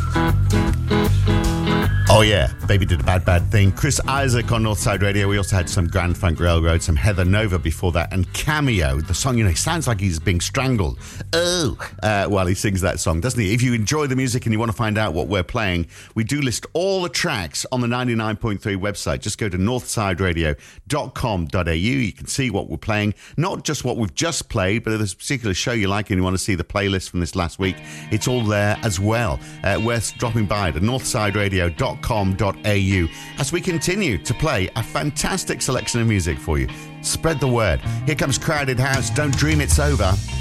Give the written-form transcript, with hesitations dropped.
Oh yeah, Baby Did a Bad Bad Thing. Chris Isaak on Northside Radio. We also had some Grand Funk Railroad, some Heather Nova before that, and Cameo. The song, he sounds like he's being strangled. While he sings that song, doesn't he? If you enjoy the music and you want to find out what we're playing, we do list all the tracks on the 99.3 website. Just go to northsideradio.com.au. You can see what we're playing, not just what we've just played, but if there's a particular show you like and you want to see the playlist from this last week, it's all there as well. Worth dropping by to northsideradio.com.au as we continue to play a fantastic selection of music for you. Spread the word. Here comes Crowded House. Don't dream it's over.